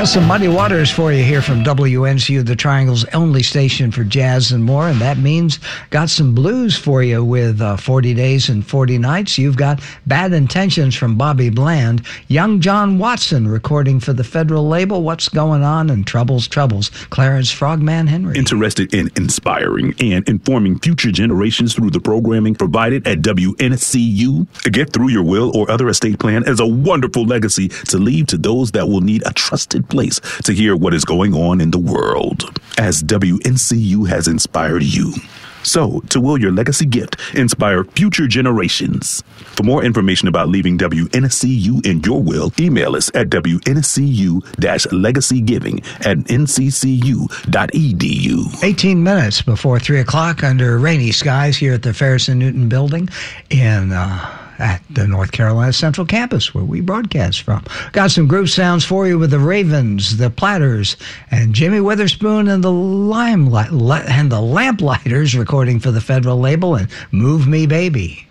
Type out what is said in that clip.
Got some Muddy Waters for you here from WNCU, the Triangle's only station for jazz and more, and that means got some blues for you with 40 Days and 40 Nights. You've got Bad Intentions from Bobby Bland, Young John Watson recording for the Federal label, What's Going On, and Troubles, Clarence Frogman Henry. Interested in inspiring and informing future generations through the programming provided at WNCU? A gift through your will or other estate plan is a wonderful legacy to leave to those that will need a trusted place to hear what is going on in the world, as WNCU has inspired you. So, to will your legacy gift inspire future generations. For more information about leaving WNCU in your will, email us at WNCU-legacygiving@nccu.edu. 18 minutes before 3 o'clock under rainy skies here at the Ferris and Newton building at the North Carolina Central Campus, where we broadcast from. Got some groove sounds for you with the Ravens, the Platters, and Jimmy Witherspoon and the Lamplighters recording for the Federal label, and Move Me Baby.